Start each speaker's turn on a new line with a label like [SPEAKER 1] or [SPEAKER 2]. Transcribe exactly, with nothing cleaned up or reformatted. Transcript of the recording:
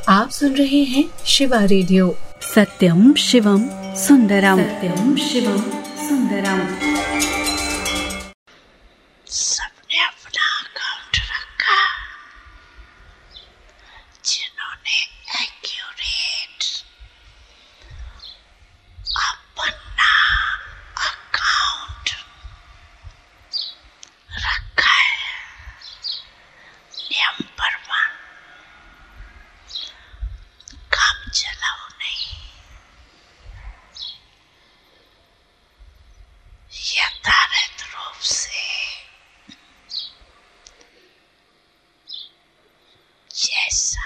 [SPEAKER 1] आप सुन रहे हैं शिवा रेडियो।
[SPEAKER 2] सत्यम शिवम सुंदरम, सत्यम शिवम सुंदरम।
[SPEAKER 3] सबने अपना अकाउंट रखा, जिन्होंने एक्यूरेट अपना अकाउंट रखा है। नंबर वन, काम चलाओ नहीं, यथार्थ रूप से जैसा